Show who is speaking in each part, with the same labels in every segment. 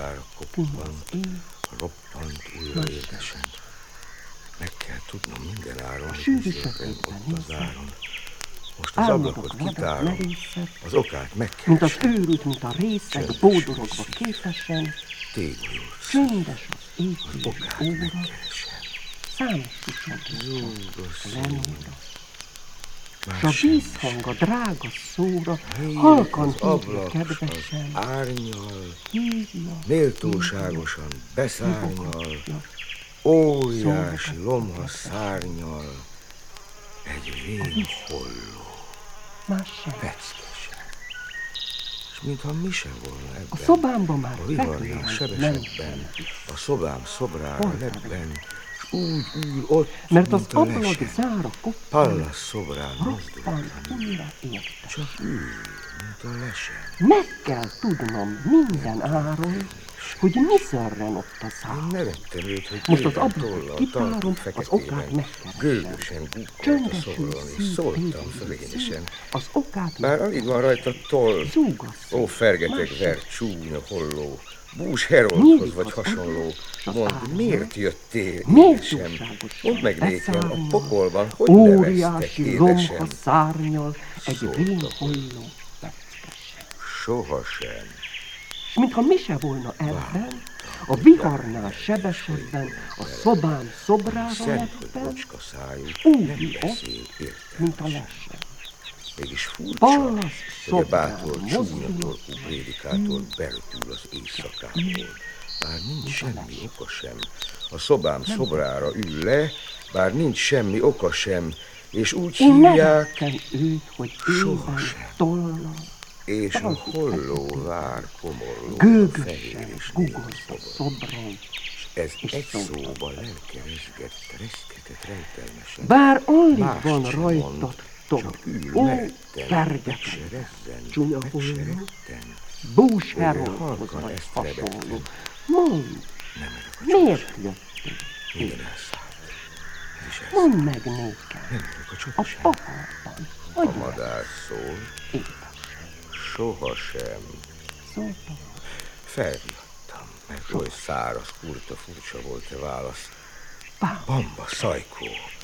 Speaker 1: magára koppant, roppant újra érdesen. Meg kell tudnom minden áron, hogy mi történt ott az áron. Most az ablakot kitárom, az okát megkeresem.
Speaker 2: Mint az őrült, mint a részeg, bódorogva képesen, csöndes az éjjel óra, számos kucsagésen lemóra. S a vízhang, a drága szóra, halkan hívja kedvesen,
Speaker 1: árnyal,
Speaker 2: hívja,
Speaker 1: méltóságosan beszárnyal, óriási lomha szárnyal, egy vén holló, veckesen. És mintha mi sem volna ebben,
Speaker 2: a szobámban már
Speaker 1: a viharnál sebesebben, a szobám szobrára lebben, s úgy ül ott,
Speaker 2: mert az
Speaker 1: mint a
Speaker 2: ablak
Speaker 1: lesen.
Speaker 2: zára koppan,
Speaker 1: Pallas szobrán
Speaker 2: roppan
Speaker 1: mozdultan,
Speaker 2: újra értes.
Speaker 1: csak ül, mint a lesen.
Speaker 2: Meg kell tudnom minden áron, hogy mi zörren ott a
Speaker 1: Én
Speaker 2: szár.
Speaker 1: nevettem őt, hogy
Speaker 2: Most az
Speaker 1: éppen
Speaker 2: ablakot
Speaker 1: tollal
Speaker 2: kitárom,
Speaker 1: tartott
Speaker 2: az okát
Speaker 1: feketében,
Speaker 2: megkeresem.
Speaker 1: gőgösen gukkolt a
Speaker 2: Csöndesül
Speaker 1: szobron, és
Speaker 2: szív,
Speaker 1: szóltam
Speaker 2: égi
Speaker 1: fölényesen.
Speaker 2: az okát
Speaker 1: Bár alig van rajta toll,
Speaker 2: zúgasz.
Speaker 1: ó, fergeteg vert csúnya holló, bús Heroldhoz vagy hasonló. Mondd, miért jöttél édesem? Mondd meg nékem, a pokolban hogy neveztek
Speaker 2: óriási lomha
Speaker 1: édesem?
Speaker 2: szárnyal, egy
Speaker 1: Szóltam.
Speaker 2: vén holló veckesen.
Speaker 1: Sohasem.
Speaker 2: S mintha mi se volna ebben, a viharnál sebesebben, a szobám szobrára
Speaker 1: Szent, hogy
Speaker 2: lettem,
Speaker 1: bocska szájú,
Speaker 2: úgy
Speaker 1: nem
Speaker 2: ott,
Speaker 1: beszél
Speaker 2: mint a
Speaker 1: értelmesen.
Speaker 2: lesen.
Speaker 1: Mégis furcsa,
Speaker 2: Pallas
Speaker 1: hogy a
Speaker 2: szobrán
Speaker 1: bátor, csúnya
Speaker 2: mozdul,
Speaker 1: torkú prédikátor beröpül az éjszakából. Bár nincs semmi oka sem, a szobám szobrára ül le, bár nincs semmi oka sem, és úgy
Speaker 2: Én
Speaker 1: hívják,
Speaker 2: nevettem őt, hogy éven
Speaker 1: sohasem.
Speaker 2: tollal,
Speaker 1: és a holló vár komorló, fehér
Speaker 2: gőgösen
Speaker 1: és
Speaker 2: gugolt a
Speaker 1: négy
Speaker 2: szobron.
Speaker 1: ez egy szóba lelke rezgett, reszketett rejtelmesen.
Speaker 2: Bár alig
Speaker 1: Mást
Speaker 2: van
Speaker 1: sem
Speaker 2: rajta
Speaker 1: mond,
Speaker 2: toll,
Speaker 1: csak ül
Speaker 2: ó,
Speaker 1: meretten, meg se
Speaker 2: kergetlen,
Speaker 1: rezzen,
Speaker 2: csúnya
Speaker 1: meg se
Speaker 2: holló,
Speaker 1: retten.
Speaker 2: bús
Speaker 1: Végre
Speaker 2: Heroldhoz
Speaker 1: halkan
Speaker 2: vagy
Speaker 1: ezt
Speaker 2: hasonló.
Speaker 1: rebegtem.
Speaker 2: Mondd,
Speaker 1: Nem örök a
Speaker 2: miért jöttél?
Speaker 1: minden elszállt. Ez is elszállt.
Speaker 2: Mondd meg nékem,
Speaker 1: Nem örök a
Speaker 2: a
Speaker 1: csoda sem.
Speaker 2: paharban,
Speaker 1: A
Speaker 2: hogy
Speaker 1: madár szól,
Speaker 2: édes,
Speaker 1: sohasem.
Speaker 2: szóltam.
Speaker 1: Felriadtam, mert oly száraz, kurta, furcsa volt a válasz.
Speaker 2: Bám,
Speaker 1: Bamba, szajkó,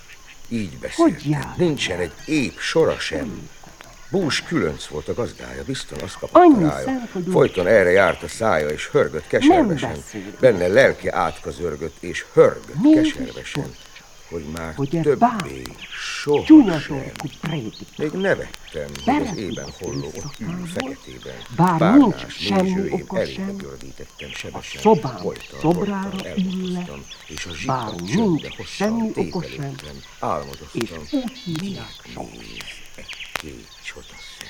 Speaker 1: így
Speaker 2: hogy
Speaker 1: beszéltem,
Speaker 2: jár?
Speaker 1: nincsen egy épp sora sem. Bús különc volt a gazdája, bizton azt kapott
Speaker 2: Annyi
Speaker 1: rája.
Speaker 2: szent, hogy
Speaker 1: Folyton erre járt a szája, és hörgött keservesen.
Speaker 2: beszél.
Speaker 1: Benne lelke átkazörgött, és hörgött
Speaker 2: Mégis
Speaker 1: keservesen, hogy már
Speaker 2: hogy e
Speaker 1: többé
Speaker 2: bátor,
Speaker 1: soha
Speaker 2: csúnya
Speaker 1: sem.
Speaker 2: torkú prédik.
Speaker 1: Még nevettem, hogy az
Speaker 2: Berepült
Speaker 1: ében holló ott ül
Speaker 2: éjszakából,
Speaker 1: feketében.
Speaker 2: bár
Speaker 1: Párnás
Speaker 2: nincs semmi
Speaker 1: mézsőjém
Speaker 2: oka
Speaker 1: elébe
Speaker 2: sem,
Speaker 1: gördítettem sebesen.
Speaker 2: a szobám
Speaker 1: Folyton
Speaker 2: szobrára
Speaker 1: rottan
Speaker 2: ül le,
Speaker 1: elmozdoztam, és a
Speaker 2: bár
Speaker 1: zsikat
Speaker 2: nincs
Speaker 1: csöndbe hosszan
Speaker 2: semmi oka sem,
Speaker 1: tépelődtem, álmodoztam.
Speaker 2: és úgy hívják sok.
Speaker 1: Nézd, egy két csodaszem.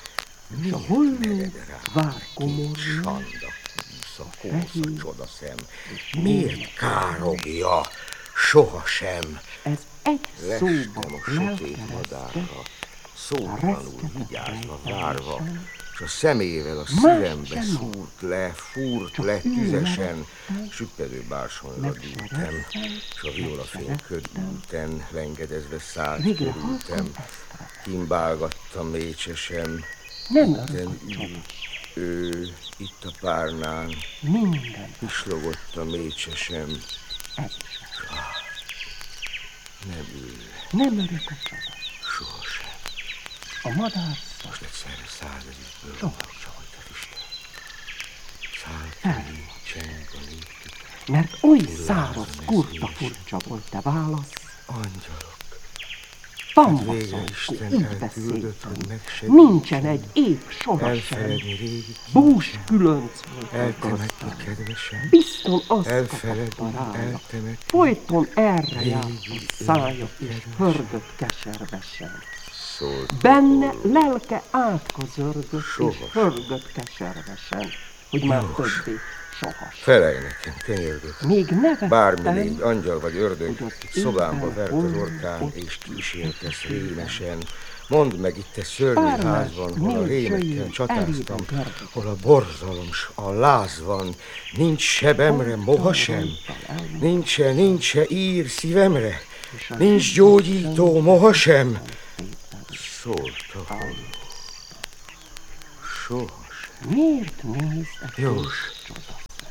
Speaker 2: És a holló
Speaker 1: neved rá?
Speaker 2: vár
Speaker 1: Két
Speaker 2: komorja,
Speaker 1: sanda, kúsza, kósza,
Speaker 2: fehér,
Speaker 1: csodaszem. Miért károgja? Sohasem.
Speaker 2: ez egy
Speaker 1: Lestem
Speaker 2: szóba
Speaker 1: a sötét
Speaker 2: lelkeresztett,
Speaker 1: madárra, szótlanul
Speaker 2: reszketett
Speaker 1: vigyázva, várva,
Speaker 2: rejtelmesen,
Speaker 1: s a szemével a
Speaker 2: más
Speaker 1: szívembe
Speaker 2: sem
Speaker 1: fúrt
Speaker 2: csak
Speaker 1: le
Speaker 2: ül
Speaker 1: tüzesen,
Speaker 2: meredten,
Speaker 1: süppedő bársonyra
Speaker 2: meg se
Speaker 1: dűltem,
Speaker 2: rezzen,
Speaker 1: s a violafény körülten, lengedezve szállt
Speaker 2: végre
Speaker 1: körültem,
Speaker 2: halkan eszre.
Speaker 1: kimbálgattam mécsesen,
Speaker 2: Nem
Speaker 1: itten
Speaker 2: örök a
Speaker 1: ül,
Speaker 2: csoda,
Speaker 1: ő itt a párnán,
Speaker 2: minden
Speaker 1: pislogott a mécsesen,
Speaker 2: ez is.
Speaker 1: nem ül,
Speaker 2: Nem örök a csoda,
Speaker 1: sohasem.
Speaker 2: a madár
Speaker 1: Most egyszerre százezükből
Speaker 2: Soha.
Speaker 1: csavart a Isten. Szállt cseng a légtük,
Speaker 2: mert oly száraz, kurta furcsa volt te válasz,
Speaker 1: angyalok.
Speaker 2: Bambaszolkó,
Speaker 1: Isten
Speaker 2: így
Speaker 1: elküldött, hogy
Speaker 2: beszéltünk,
Speaker 1: megsegítsen.
Speaker 2: nincsen egy épp sohasem,
Speaker 1: Elfeledni régi
Speaker 2: bús
Speaker 1: kincsem,
Speaker 2: különc volt a
Speaker 1: eltemetni
Speaker 2: gazdán.
Speaker 1: kedvesen,
Speaker 2: Bizton azt
Speaker 1: elfeledni,
Speaker 2: kapta rája,
Speaker 1: eltemetni.
Speaker 2: folyton erre járt
Speaker 1: Régi
Speaker 2: a szája, és
Speaker 1: kedves.
Speaker 2: pörgött keservesen.
Speaker 1: Szólt
Speaker 2: Benne
Speaker 1: a
Speaker 2: lelke átkazörgött, és
Speaker 1: Sohasem.
Speaker 2: hörgött keservesen, hogy már többé sohasem.
Speaker 1: felej nekem, tenyergök.
Speaker 2: Még nevettem,
Speaker 1: Bármi légy, angyal vagy ördög,
Speaker 2: hogy az
Speaker 1: szobámba
Speaker 2: éppen
Speaker 1: vert az
Speaker 2: hol
Speaker 1: orkán,
Speaker 2: ott
Speaker 1: és kísértesz rémesen. Mondd meg itt te szörnyű
Speaker 2: Párnás
Speaker 1: házban, hol a rémekkel
Speaker 2: nézőjén
Speaker 1: csatáztam,
Speaker 2: elébe gördült.
Speaker 1: hol a borzalom, s a láz van, nincs sebemre moha sem, nincs-e ír szívemre, nincs gyógyító moha sem. Szólt a holló, sohasem.
Speaker 2: Miért nézd egy
Speaker 1: Jós,
Speaker 2: csoda?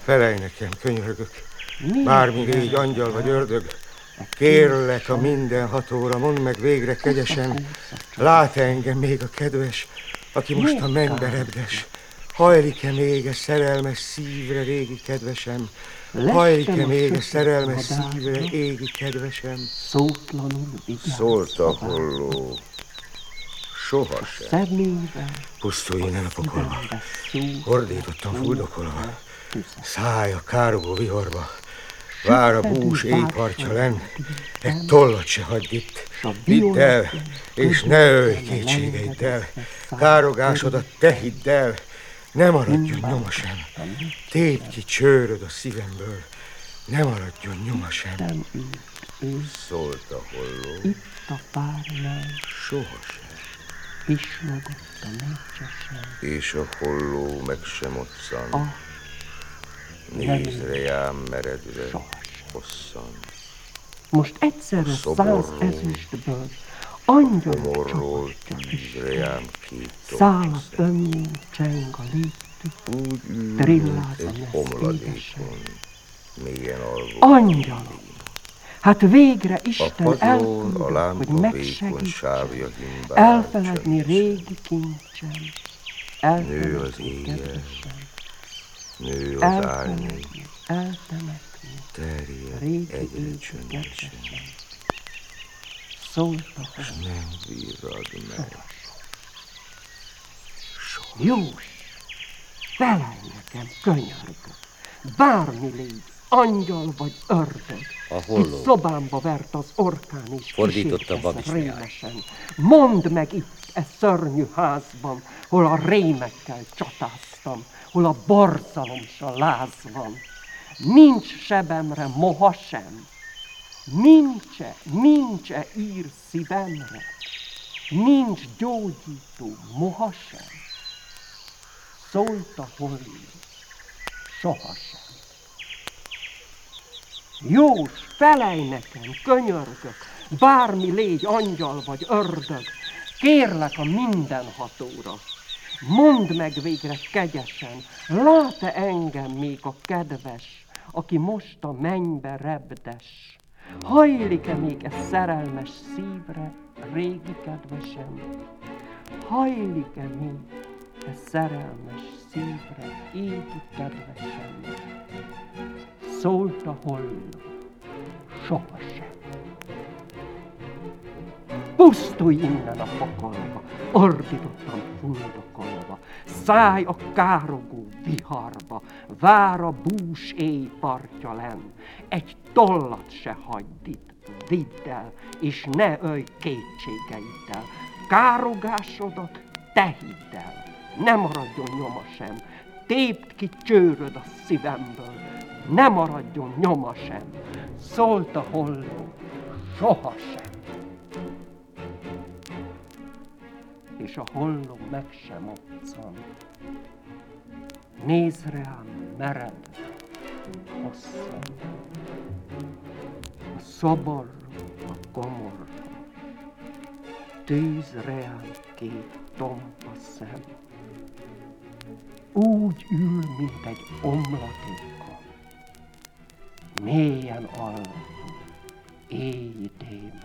Speaker 1: Felelj nekem, könyörgök.
Speaker 2: Miért
Speaker 1: Bármi
Speaker 2: nem
Speaker 1: légy, angyal vagy
Speaker 2: lehet
Speaker 1: ördög,
Speaker 2: egy
Speaker 1: kérlek a
Speaker 2: kis
Speaker 1: mindenhatóra, mondd meg végre kegyesen, lát-e engem még a kedves, aki most a mennybe repdes? Hajlik-e még szerelmes szívre, régi kedvesem? Hajlik-e még szerelmes szívre, égi kedvesem?
Speaker 2: Szótlanul vigyázz.
Speaker 1: Szólt a holló, sohasem.
Speaker 2: Szemével
Speaker 1: Pusztulj innen a pokolba.
Speaker 2: szívembe szúr.
Speaker 1: Hordítottan fuldokolva, szállj a károgó vihorba. Vár a bús éjpartja lenn, egy tollat se hagyd itt. Vidd el, és ne ölj kétségeiddel. Károgásodat te hidd el, ne maradjon nyoma sem. Tépd ki csőröd a szívemből, ne maradjon nyoma sem.
Speaker 2: Nem ő
Speaker 1: Szólt a holló,
Speaker 2: itt a párnál,
Speaker 1: sohasem.
Speaker 2: pislogott a mécsesen.
Speaker 1: És a holló meg sem otszan.
Speaker 2: Ah,
Speaker 1: Nézd rejám meredre,
Speaker 2: sohasem.
Speaker 1: hosszan.
Speaker 2: Most egyszerre
Speaker 1: A
Speaker 2: 100
Speaker 1: szoborról,
Speaker 2: ezüstből angyal
Speaker 1: Homorról
Speaker 2: csapatja
Speaker 1: tűzre jám két
Speaker 2: száll ömlő cseng a léptük,
Speaker 1: úgy ül,
Speaker 2: trilláz a
Speaker 1: mint egy
Speaker 2: nesz
Speaker 1: homladékon, mélyen alvó.
Speaker 2: Angyalom! Hát végre
Speaker 1: A
Speaker 2: Isten
Speaker 1: padlón a
Speaker 2: elküldött, hogy
Speaker 1: lámpa vékony
Speaker 2: megsegítsen,
Speaker 1: sávja himbál.
Speaker 2: elfeledni régi kincsem,
Speaker 1: Nő az
Speaker 2: elfeledni
Speaker 1: éjjel,
Speaker 2: kedvesem,
Speaker 1: nő az árnyék,
Speaker 2: elfeledni, eltemetni,
Speaker 1: terjed
Speaker 2: régi
Speaker 1: egyre
Speaker 2: égi
Speaker 1: csöndesen,
Speaker 2: kedvesem. Szólt a hol.
Speaker 1: nem virrad meg.
Speaker 2: Jós, felelj nekem, könyörgök, bármi légy, angyal vagy ördög.
Speaker 3: A holló.
Speaker 2: Itt szobámba vert az orkán is,
Speaker 3: Fordította
Speaker 2: kísértesz
Speaker 3: Babisnyát.
Speaker 2: rémesen. Mondd meg itt, e szörnyű házban, hol a rémekkel csatáztam, hol a borzalom s a láz van. Nincs sebemre moha sem, nincs-e ír szívemre, nincs gyógyító moha sem. Szólt a holló, sohasem. Jós, felelj nekem, könyörgök, bármi légy, angyal vagy ördög, kérlek a mindenhatóra. Mondd meg végre kegyesen, lát-e engem még a kedves, aki most a mennybe repdes? Hajlik-e még e szerelmes szívre, régi kedvesem? Hajlik-e még e szerelmes szívre, égi kedvesem? Szólt a holló, sohasem. Pusztulj innen a pokolba, ordítottan fuldokolva, szállj a károgó viharba, vár a bús éjpartja lenn, egy tollat se hagyd itt, vidd el, és ne ölj kétségeiddel. Károgásodat te hidd el, ne maradjon nyoma sem, tépd ki csőröd a szívemből, ne maradjon nyoma sem. Szólt a holló, sohasem. És a holló meg sem otszan. Nézd rám mered, hosszan. A szoborról, a komorról, tűz rám két tompa szem. Úgy ül, mint egy omlatékon, mélyen alvó, éjjel.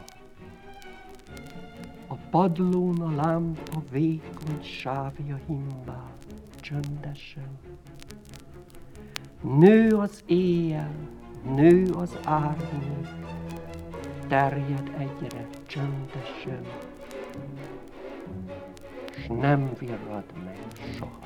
Speaker 2: A padlón a lámpa vékony sávja himbál csöndesen. Nő az éjjel, nő az árnyék, terjed egyre csöndesen, s nem virrad meg soha.